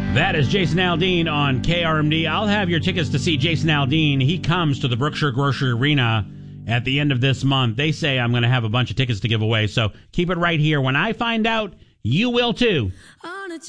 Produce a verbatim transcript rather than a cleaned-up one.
That is Jason Aldean on K R M D. I'll have your tickets to see Jason Aldean. He comes to the Brookshire Grocery Arena at the end of this month. They say I'm going to have a bunch of tickets to give away, so keep it right here. When I find out, you will too.